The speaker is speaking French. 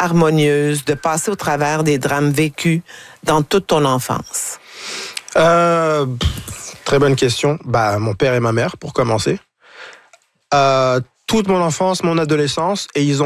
harmonieuse de passer au travers des drames vécus dans toute ton enfance? Très bonne question. Mon père et ma mère, pour commencer. Toute mon enfance, mon adolescence, et ils ont